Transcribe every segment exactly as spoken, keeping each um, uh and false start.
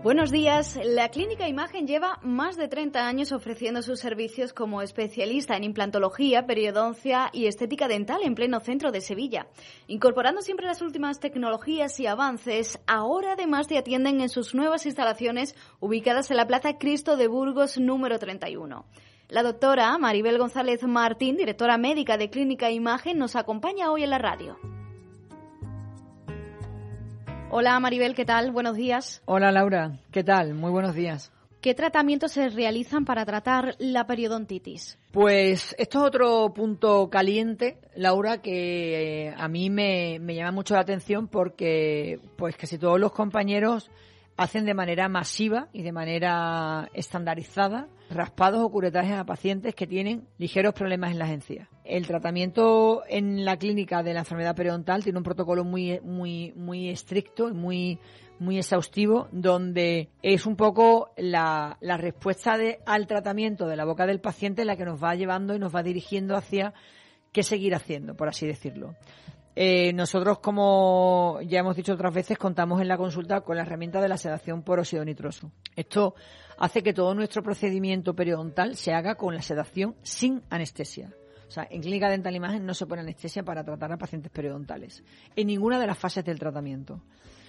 Buenos días. La Clínica Imagen lleva más de treinta años ofreciendo sus servicios como especialista en implantología, periodoncia y estética dental en pleno centro de Sevilla. Incorporando siempre las últimas tecnologías y avances, ahora además te atienden en sus nuevas instalaciones ubicadas en la Plaza Cristo de Burgos número treinta y uno. La doctora Maribel González Martín, directora médica de Clínica Imagen, nos acompaña hoy en la radio. Hola Maribel, ¿qué tal? Buenos días. Hola Laura, ¿qué tal? Muy buenos días. ¿Qué tratamientos se realizan para tratar la periodontitis? Pues esto es otro punto caliente, Laura, que a mí me, me llama mucho la atención porque pues casi todos los compañeros hacen de manera masiva y de manera estandarizada raspados o curetajes a pacientes que tienen ligeros problemas en las encías. El tratamiento en la clínica de la enfermedad periodontal tiene un protocolo muy muy muy estricto y muy muy exhaustivo, donde es un poco la, la respuesta de, al tratamiento de la boca del paciente la que nos va llevando y nos va dirigiendo hacia qué seguir haciendo, por así decirlo. Eh, nosotros, como ya hemos dicho otras veces, contamos en la consulta con la herramienta de la sedación por óxido nitroso. Esto hace que todo nuestro procedimiento periodontal se haga con la sedación sin anestesia. O sea, en Clínica Dental Imagen no se pone anestesia para tratar a pacientes periodontales, en ninguna de las fases del tratamiento.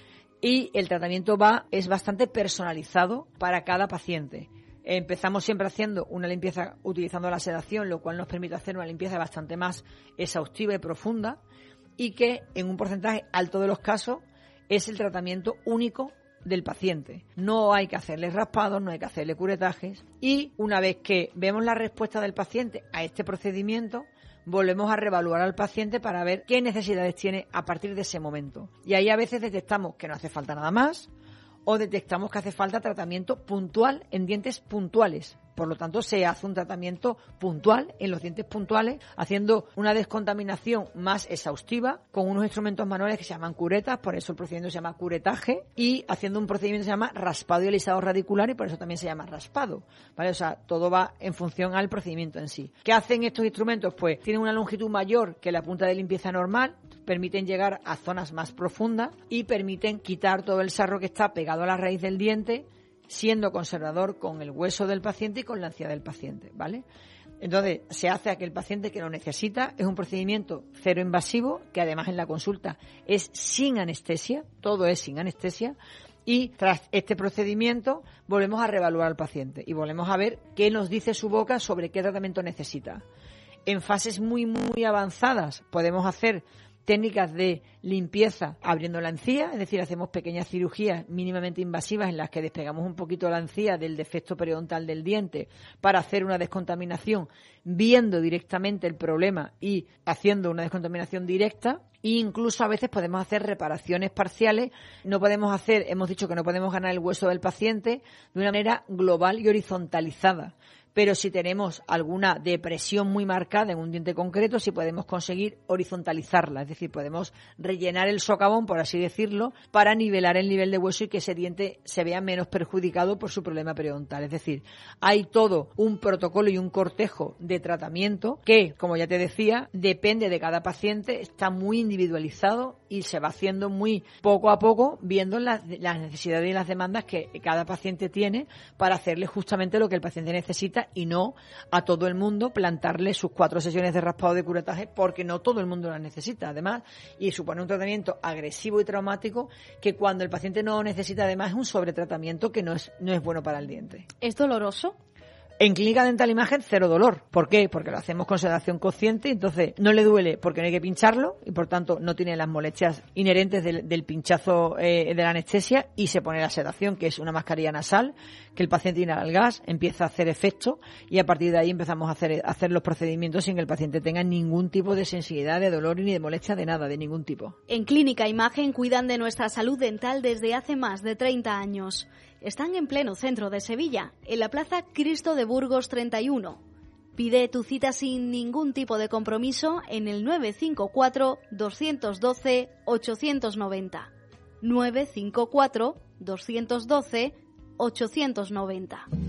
Y el tratamiento va es bastante personalizado para cada paciente. Empezamos siempre haciendo una limpieza utilizando la sedación, lo cual nos permite hacer una limpieza bastante más exhaustiva y profunda, y que en un porcentaje alto de los casos es el tratamiento único del paciente. No hay que hacerle raspados, no hay que hacerle curetajes, y una vez que vemos la respuesta del paciente a este procedimiento, volvemos a reevaluar al paciente para ver qué necesidades tiene a partir de ese momento. Y ahí a veces detectamos que no hace falta nada más, o detectamos que hace falta tratamiento puntual en dientes puntuales. Por lo tanto, se hace un tratamiento puntual en los dientes puntuales, haciendo una descontaminación más exhaustiva con unos instrumentos manuales que se llaman curetas, por eso el procedimiento se llama curetaje, y haciendo un procedimiento que se llama raspado y alisado radicular, y por eso también se llama raspado, ¿vale? O sea, todo va en función al procedimiento en sí. ¿Qué hacen estos instrumentos? Pues tienen una longitud mayor que la punta de limpieza normal, permiten llegar a zonas más profundas y permiten quitar todo el sarro que está pegado a la raíz del diente, siendo conservador con el hueso del paciente y con la encía del paciente, ¿vale? Entonces, se hace a aquel paciente que lo necesita. Es un procedimiento cero invasivo, que además en la consulta es sin anestesia, todo es sin anestesia, y tras este procedimiento volvemos a reevaluar al paciente y volvemos a ver qué nos dice su boca sobre qué tratamiento necesita. En fases muy, muy avanzadas podemos hacer técnicas de limpieza abriendo la encía, es decir, hacemos pequeñas cirugías mínimamente invasivas en las que despegamos un poquito la encía del defecto periodontal del diente para hacer una descontaminación, viendo directamente el problema y haciendo una descontaminación directa. E incluso a veces podemos hacer reparaciones parciales. No podemos hacer, hemos dicho que no podemos ganar el hueso del paciente de una manera global y horizontalizada. Pero si tenemos alguna depresión muy marcada en un diente concreto, sí podemos conseguir horizontalizarla, es decir, podemos rellenar el socavón, por así decirlo, para nivelar el nivel de hueso y que ese diente se vea menos perjudicado por su problema periodontal. Es decir, hay todo un protocolo y un cortejo de tratamiento que, como ya te decía, depende de cada paciente, está muy individualizado y se va haciendo muy poco a poco, viendo las, las necesidades y las demandas que cada paciente tiene para hacerle justamente lo que el paciente necesita, y no a todo el mundo plantarle sus cuatro sesiones de raspado de curetaje, porque no todo el mundo las necesita, además, y supone un tratamiento agresivo y traumático que cuando el paciente no lo necesita, además, es un sobretratamiento que no es, no es bueno para el diente. ¿Es doloroso? En Clínica Dental Imagen, cero dolor. ¿Por qué? Porque lo hacemos con sedación consciente, entonces no le duele porque no hay que pincharlo y por tanto no tiene las molestias inherentes del, del pinchazo eh, de la anestesia, y se pone la sedación, que es una mascarilla nasal, que el paciente inhala el gas, empieza a hacer efecto y a partir de ahí empezamos a hacer, a hacer los procedimientos sin que el paciente tenga ningún tipo de sensibilidad, de dolor ni de molestia, de nada, de ningún tipo. En Clínica Imagen cuidan de nuestra salud dental desde hace más de treinta años. Están en pleno centro de Sevilla, en la Plaza Cristo de Burgos treinta y uno. Pide tu cita sin ningún tipo de compromiso en el nueve cinco cuatro, dos uno dos, ocho nueve cero. nueve cinco cuatro, dos uno dos, ocho nueve cero.